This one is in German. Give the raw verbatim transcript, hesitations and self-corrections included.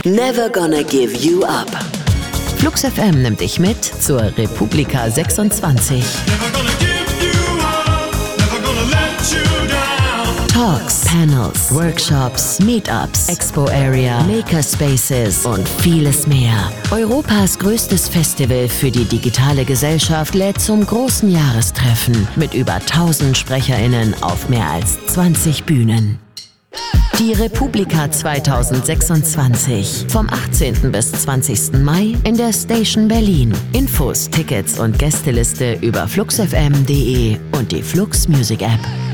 Never Gonna Give You Up. Flux F M nimmt dich mit zur Republika sechsundzwanzig. Talks, Panels, Workshops, Meetups, Expo Area, Makerspaces und vieles mehr. Europas größtes Festival für die digitale Gesellschaft lädt zum großen Jahrestreffen mit über tausend SprecherInnen auf mehr als zwanzig Bühnen. Die Republika zweitausendsechsundzwanzig. Vom achtzehnten bis zwanzigsten Mai in der Station Berlin. Infos, Tickets und Gästeliste über fluxfm punkt de und die Flux Music App.